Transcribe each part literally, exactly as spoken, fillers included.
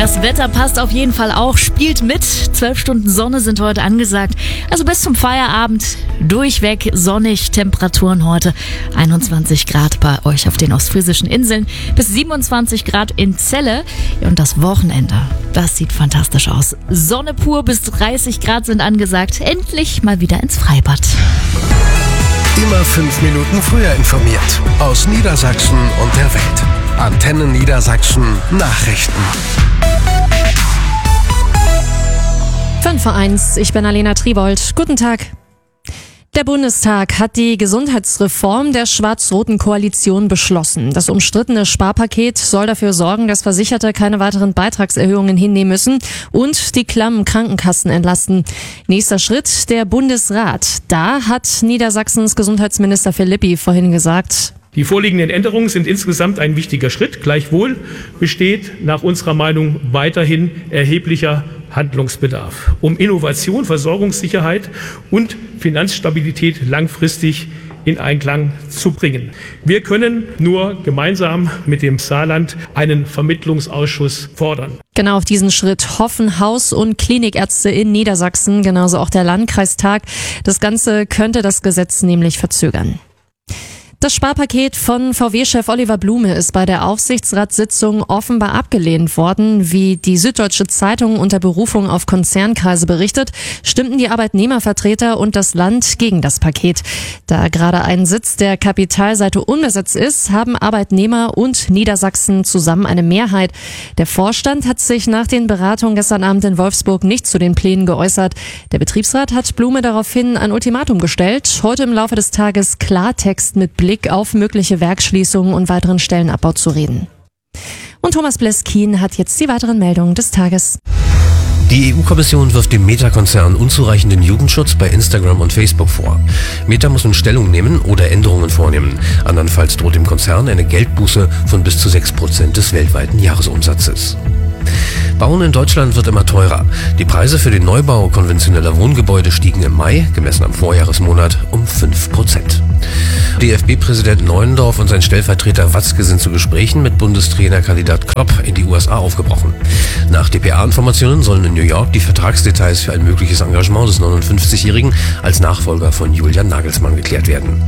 Das Wetter passt auf jeden Fall auch, spielt mit. Zwölf Stunden Sonne sind heute angesagt. Also bis zum Feierabend durchweg sonnig. Temperaturen heute einundzwanzig Grad bei euch auf den ostfriesischen Inseln. Bis siebenundzwanzig Grad in Celle. Und das Wochenende, das sieht fantastisch aus. Sonne pur, bis dreißig Grad sind angesagt. Endlich mal wieder ins Freibad. Immer fünf Minuten früher informiert. Aus Niedersachsen und der Welt. Antenne Niedersachsen Nachrichten. fünf vor eins, ich bin Alena Tribold. Guten Tag. Der Bundestag hat die Gesundheitsreform der schwarz-roten Koalition beschlossen. Das umstrittene Sparpaket soll dafür sorgen, dass Versicherte keine weiteren Beitragserhöhungen hinnehmen müssen und die klammen Krankenkassen entlasten. Nächster Schritt, der Bundesrat. Da hat Niedersachsens Gesundheitsminister Philippi vorhin gesagt: Die vorliegenden Änderungen sind insgesamt ein wichtiger Schritt. Gleichwohl besteht nach unserer Meinung weiterhin erheblicher Handlungsbedarf, um Innovation, Versorgungssicherheit und Finanzstabilität langfristig in Einklang zu bringen. Wir können nur gemeinsam mit dem Saarland einen Vermittlungsausschuss fordern. Genau auf diesen Schritt hoffen Haus- und Klinikärzte in Niedersachsen, genauso auch der Landkreistag. Das Ganze könnte das Gesetz nämlich verzögern. Das Sparpaket von V W-Chef Oliver Blume ist bei der Aufsichtsratssitzung offenbar abgelehnt worden. Wie die Süddeutsche Zeitung unter Berufung auf Konzernkreise berichtet, stimmten die Arbeitnehmervertreter und das Land gegen das Paket. Da gerade ein Sitz der Kapitalseite unbesetzt ist, haben Arbeitnehmer und Niedersachsen zusammen eine Mehrheit. Der Vorstand hat sich nach den Beratungen gestern Abend in Wolfsburg nicht zu den Plänen geäußert. Der Betriebsrat hat Blume daraufhin ein Ultimatum gestellt, heute im Laufe des Tages Klartext mit Blick auf mögliche Werksschließungen und weiteren Stellenabbau zu reden. Und Thomas Bleskin hat jetzt die weiteren Meldungen des Tages. Die E U-Kommission wirft dem Meta-Konzern unzureichenden Jugendschutz bei Instagram und Facebook vor. Meta muss nun Stellung nehmen oder Änderungen vornehmen. Andernfalls droht dem Konzern eine Geldbuße von bis zu sechs Prozent des weltweiten Jahresumsatzes. Bauen in Deutschland wird immer teurer. Die Preise für den Neubau konventioneller Wohngebäude stiegen im Mai, gemessen am Vorjahresmonat, um fünf Prozent. D F B-Präsident Neuendorf und sein Stellvertreter Watzke sind zu Gesprächen mit Bundestrainerkandidat Klopp in die U S A aufgebrochen. Nach D P A-Informationen sollen in New York die Vertragsdetails für ein mögliches Engagement des neunundfünfzigjährigen als Nachfolger von Julian Nagelsmann geklärt werden.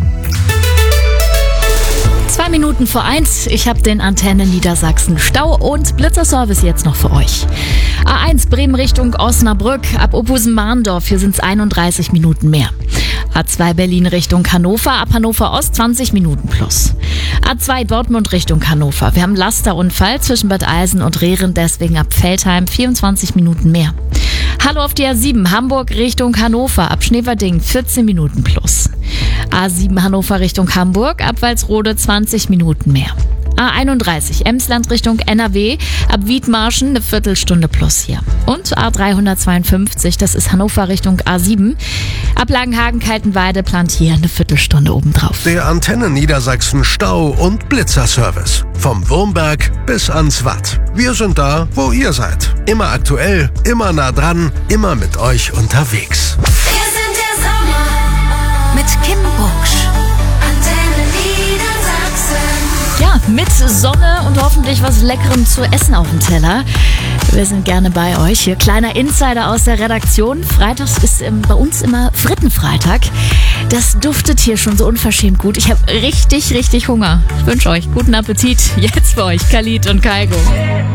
Zwei Minuten vor eins. Ich habe den Antenne Niedersachsen Stau und Blitzerservice jetzt noch für euch. A eins Bremen Richtung Osnabrück ab Opusen-Mahndorf. Hier sind es einunddreißig Minuten mehr. A zwei Berlin Richtung Hannover, ab Hannover Ost zwanzig Minuten plus. A zwei Dortmund Richtung Hannover. Wir haben Lasterunfall zwischen Bad Eilsen und Rehren, deswegen ab Veltheim vierundzwanzig Minuten mehr. Hallo auf die A sieben Hamburg Richtung Hannover, ab Schneverding vierzehn Minuten plus. A sieben Hannover Richtung Hamburg, ab Walsrode zwanzig Minuten mehr. A einunddreißig Emsland Richtung N R W, ab Wiedmarschen eine Viertelstunde plus hier. Und A dreihundertzweiundfünfzig, das ist Hannover Richtung A sieben, ab Langenhagen-Kaltenweide plant hier eine Viertelstunde obendrauf. Der Antenne Niedersachsen Stau- und Blitzerservice. Vom Wurmberg bis ans Watt. Wir sind da, wo ihr seid. Immer aktuell, immer nah dran, immer mit euch unterwegs. Wir sind der Sommer mit Kim Busch. Antenne Niedersachsen. Ja, mit Sonne und hoffentlich was Leckerem zu essen auf dem Teller. Wir sind gerne bei euch. Hier kleiner Insider aus der Redaktion. Freitags ist ähm, bei uns immer Frittenfreitag. Das duftet hier schon so unverschämt gut. Ich habe richtig, richtig Hunger. Ich wünsche euch guten Appetit. Jetzt für euch Khalid und Kaigo.